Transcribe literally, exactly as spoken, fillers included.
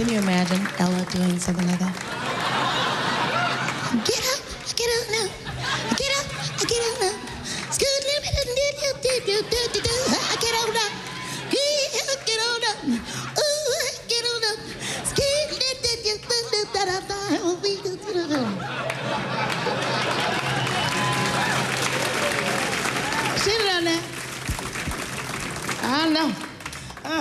Can you imagine Ella doing something like that? Get up, get up now. Get up, get up now. Get on up. Get on up. Ooh, get on up. Sit down there. I know.